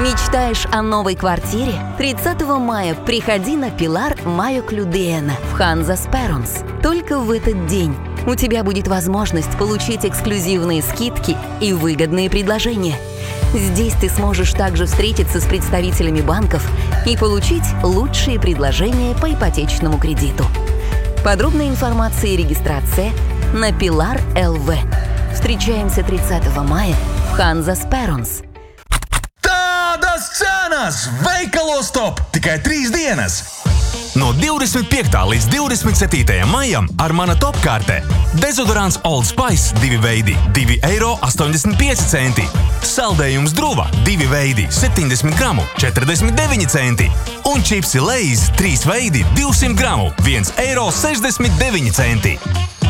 Мечтаешь о новой квартире? 30 мая приходи на Пилар Майо Клюдена в Ханза Сперонс. Только в этот день у тебя будет возможность получить эксклюзивные скидки и выгодные предложения. Здесь ты сможешь также встретиться с представителями банков и получить лучшие предложения по ипотечному кредиту. Подробная информация и регистрация на Pilar LV. Встречаемся 30 мая в Ханза Сперонс. Tādas cenas! Veikalos top! Tikai 3 dienas! No 25. līdz 27. maijam ar mana topkārtē dezodorants Old Spice 2 veidi – 2,85 eiro. Saldējums Druva 2 veidi – 70 gramu – 49 centi. Un čipsi Lay's 3 veidi – 200 gramu – 1,69 eiro.